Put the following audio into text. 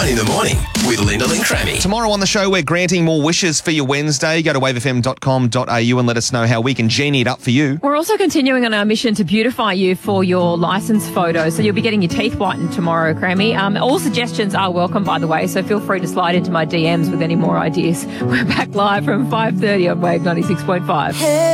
Wine in the Morning with Linda and Crammy. Tomorrow on the show, we're granting more wishes for your Wednesday. Go to wavefm.com.au and let us know how we can genie it up for you. We're also continuing on our mission to beautify you for your licence photo. So you'll be getting your teeth whitened tomorrow, Crammy. All suggestions are welcome, by the way, so feel free to slide into my DMs with any more ideas. We're back live from 5:30 on Wave 96.5.